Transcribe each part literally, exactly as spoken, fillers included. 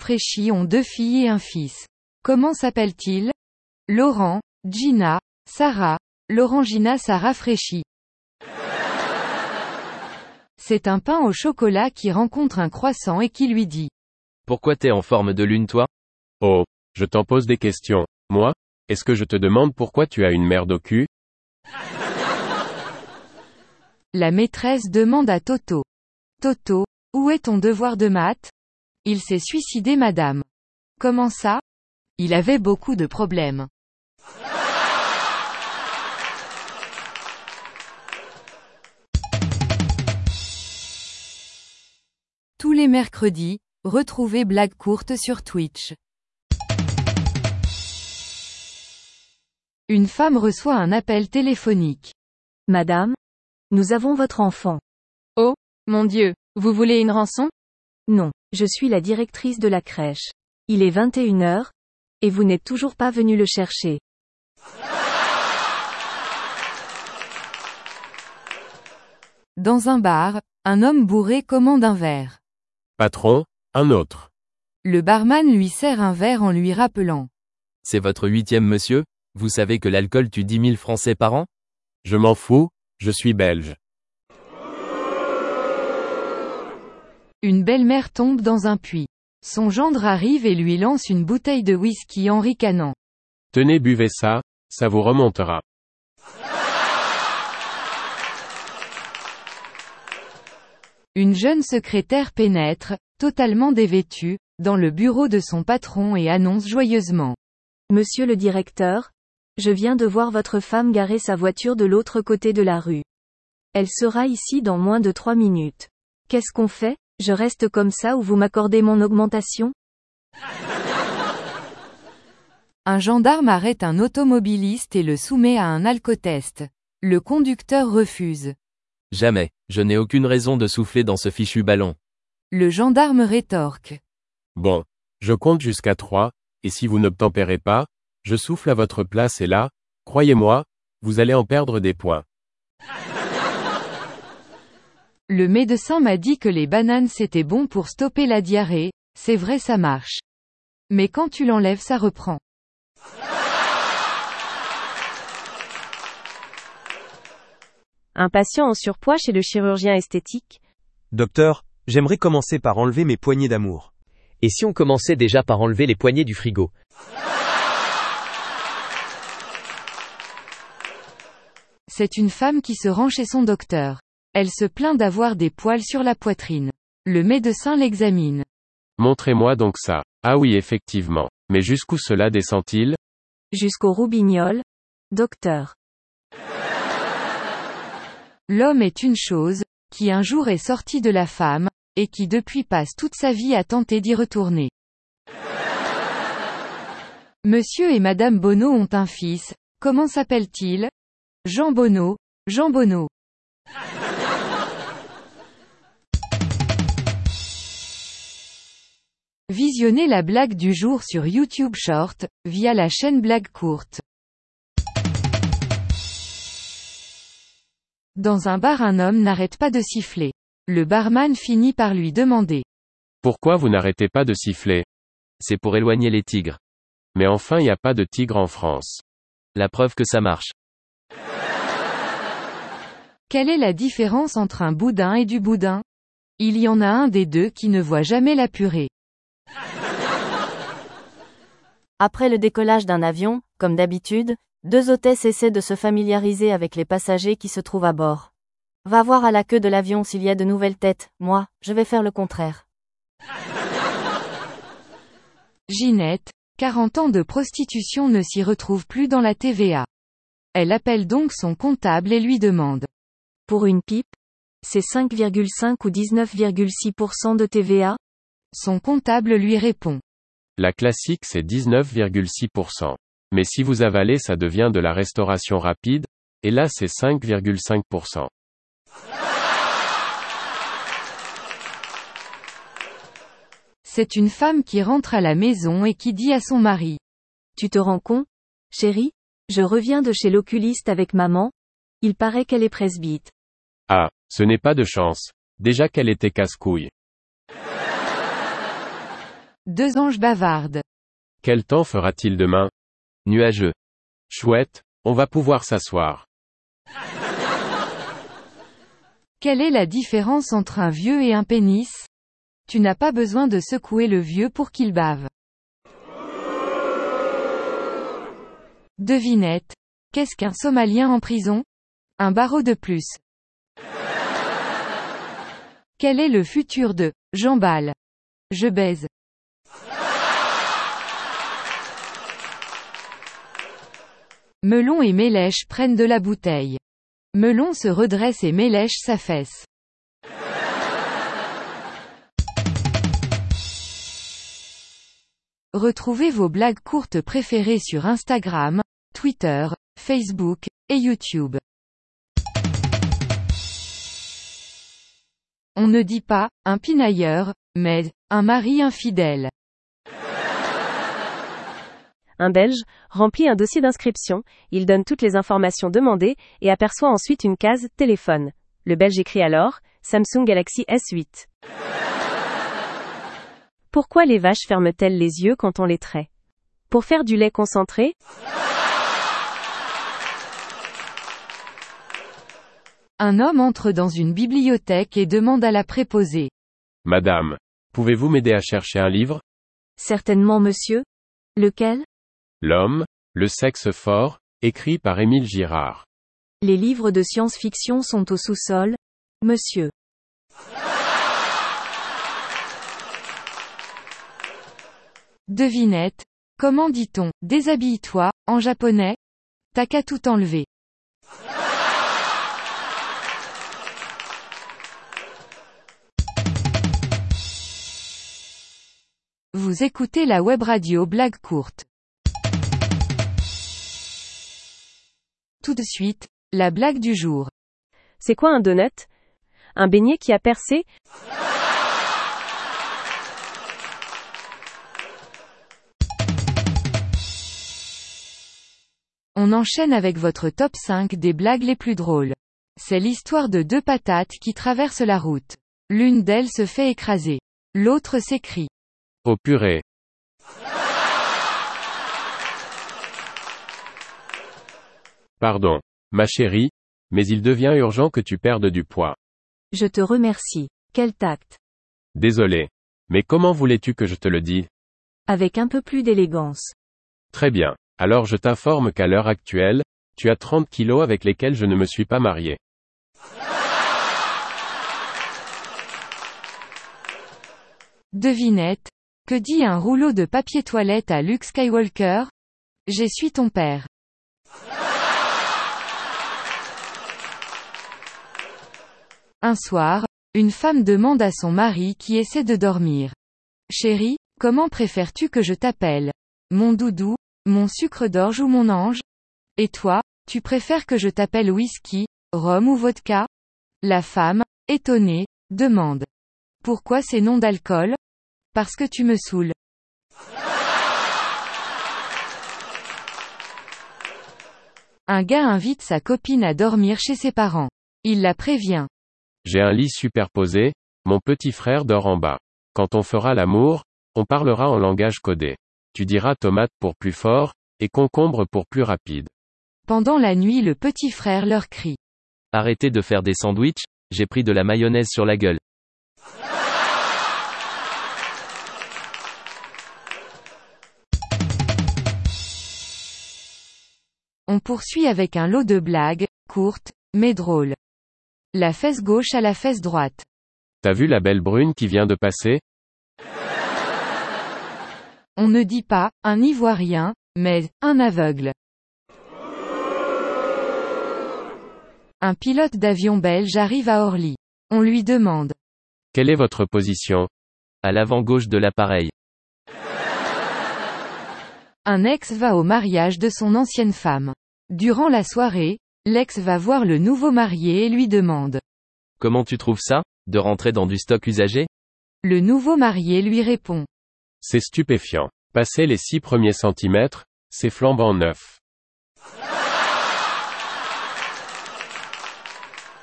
Fréchy ont deux filles et un fils. Comment s'appellent-ils? Laurent, Gina, Sarah, Laurent-Gina Sarah Fréchy. C'est un pain au chocolat qui rencontre un croissant et qui lui dit: Pourquoi t'es en forme de lune toi? Oh, je t'en pose des questions. Moi? Est-ce que je te demande pourquoi tu as une merde au cul? La maîtresse demande à Toto: Toto, où est ton devoir de maths? Il s'est suicidé madame. Comment ça? Il avait beaucoup de problèmes. Tous les mercredis, retrouvez Blagues courtes sur Twitch. Une femme reçoit un appel téléphonique. Madame, nous avons votre enfant. Oh, mon Dieu, vous voulez une rançon? Non, je suis la directrice de la crèche. Il est vingt et une heures, et vous n'êtes toujours pas venu le chercher. Dans un bar, un homme bourré commande un verre. Patron, un autre. Le barman lui sert un verre en lui rappelant: C'est votre huitième monsieur? Vous savez que l'alcool tue dix mille Français par an? Je m'en fous, je suis belge. Une belle-mère tombe dans un puits. Son gendre arrive et lui lance une bouteille de whisky en ricanant: Tenez, buvez ça, ça vous remontera. Une jeune secrétaire pénètre, totalement dévêtue, dans le bureau de son patron et annonce joyeusement: Monsieur le directeur, je viens de voir votre femme garer sa voiture de l'autre côté de la rue. Elle sera ici dans moins de trois minutes. Qu'est-ce qu'on fait? Je reste comme ça ou vous m'accordez mon augmentation? Un gendarme arrête un automobiliste et le soumet à un alcotest. Le conducteur refuse. Jamais, je n'ai aucune raison de souffler dans ce fichu ballon. Le gendarme rétorque: Bon, je compte jusqu'à trois, et si vous n'obtempérez pas, je souffle à votre place et là, croyez-moi, vous allez en perdre des points. Le médecin m'a dit que les bananes c'était bon pour stopper la diarrhée, c'est vrai ça marche. Mais quand tu l'enlèves ça reprend. Un patient en surpoids chez le chirurgien esthétique. Docteur, j'aimerais commencer par enlever mes poignées d'amour. Et si on commençait déjà par enlever les poignées du frigo? C'est une femme qui se rend chez son docteur. Elle se plaint d'avoir des poils sur la poitrine. Le médecin l'examine. Montrez-moi donc ça. Ah oui, effectivement. Mais jusqu'où cela descend-il? Jusqu'au roubignoles. Docteur. L'homme est une chose, qui un jour est sorti de la femme, et qui depuis passe toute sa vie à tenter d'y retourner. Monsieur et Madame Bonneau ont un fils, comment s'appelle-t-il? Jean Bonneau, Jean Bonneau. Visionnez la blague du jour sur YouTube Short, via la chaîne Blagues courtes. Dans un bar, un homme n'arrête pas de siffler. Le barman finit par lui demander: Pourquoi vous n'arrêtez pas de siffler? C'est pour éloigner les tigres. Mais enfin, il n'y a pas de tigre en France. La preuve que ça marche. Quelle est la différence entre un boudin et du boudin? Il y en a un des deux qui ne voit jamais la purée. Après le décollage d'un avion, comme d'habitude, deux hôtesses essaient de se familiariser avec les passagers qui se trouvent à bord. Va voir à la queue de l'avion s'il y a de nouvelles têtes, moi, je vais faire le contraire. Ginette, quarante ans de prostitution ne s'y retrouve plus dans la T V A. Elle appelle donc son comptable et lui demande: Pour une pipe, c'est cinq virgule cinq ou dix-neuf virgule six pour cent de T V A? Son comptable lui répond: La classique c'est dix-neuf virgule six pour cent. Mais si vous avalez ça devient de la restauration rapide, et là c'est cinq virgule cinq pour cent. C'est une femme qui rentre à la maison et qui dit à son mari: Tu te rends compte, chérie? Je reviens de chez l'oculiste avec maman. Il paraît qu'elle est presbyte. Ah, ce n'est pas de chance. Déjà qu'elle était casse-couille. Deux anges bavardent. Quel temps fera-t-il demain? Nuageux. Chouette, on va pouvoir s'asseoir. Quelle est la différence entre un vieux et un pénis? Tu n'as pas besoin de secouer le vieux pour qu'il bave. Devinette. Qu'est-ce qu'un Somalien en prison? Un barreau de plus. Quel est le futur de « j'emballe »? Je baise. Melon et Mélèche prennent de la bouteille. Melon se redresse et Mélèche s'affaisse. Retrouvez vos blagues courtes préférées sur Instagram, Twitter, Facebook, et YouTube. On ne dit pas « un pinailleur », mais « un mari infidèle ». Un Belge remplit un dossier d'inscription, il donne toutes les informations demandées, et aperçoit ensuite une case « téléphone ». Le Belge écrit alors « Samsung Galaxy S huit ». Pourquoi les vaches ferment-elles les yeux quand on les traite? Pour faire du lait concentré? Un homme entre dans une bibliothèque et demande à la préposée. Madame, pouvez-vous m'aider à chercher un livre? Certainement monsieur. Lequel? L'homme, le sexe fort, écrit par Émile Girard. Les livres de science-fiction sont au sous-sol, monsieur. Devinette. Comment dit-on « déshabille-toi » en japonais? T'as qu'à tout enlever. Vous écoutez la web radio Blague courte. Tout de suite, la blague du jour. C'est quoi un donut? Un beignet qui a percé? On enchaîne avec votre top cinq des blagues les plus drôles. C'est l'histoire de deux patates qui traversent la route. L'une d'elles se fait écraser. L'autre s'écrie. Oh purée. Pardon, ma chérie, mais il devient urgent que tu perdes du poids. Je te remercie. Quel tact. Désolé. Mais comment voulais-tu que je te le dise? Avec un peu plus d'élégance. Très bien. Alors je t'informe qu'à l'heure actuelle, tu as trente kilos avec lesquels je ne me suis pas marié. Devinette. Que dit un rouleau de papier toilette à Luke Skywalker? J'essuie ton père. Un soir, une femme demande à son mari qui essaie de dormir. Chérie, comment préfères-tu que je t'appelle? Mon doudou, mon sucre d'orge ou mon ange? Et toi, tu préfères que je t'appelle whisky, rhum ou vodka? La femme, étonnée, demande. Pourquoi ces noms d'alcool? Parce que tu me saoules. Un gars invite sa copine à dormir chez ses parents. Il la prévient. J'ai un lit superposé, mon petit frère dort en bas. Quand on fera l'amour, on parlera en langage codé. Tu diras tomate pour plus fort, et concombre pour plus rapide. Pendant la nuit, le petit frère leur crie. Arrêtez de faire des sandwichs, j'ai pris de la mayonnaise sur la gueule. On poursuit avec un lot de blagues, courtes, mais drôles. La fesse gauche à la fesse droite. T'as vu la belle brune qui vient de passer? On ne dit pas « un Ivoirien », mais « un aveugle ». Un pilote d'avion belge arrive à Orly. On lui demande. Quelle est votre position? À l'avant gauche de l'appareil. Un ex va au mariage de son ancienne femme. Durant la soirée, l'ex va voir le nouveau marié et lui demande. Comment tu trouves ça, de rentrer dans du stock usagé? Le nouveau marié lui répond. C'est stupéfiant. Passer les six premiers centimètres, c'est flambant neuf.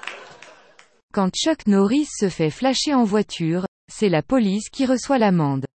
Quand Chuck Norris se fait flasher en voiture, c'est la police qui reçoit l'amende.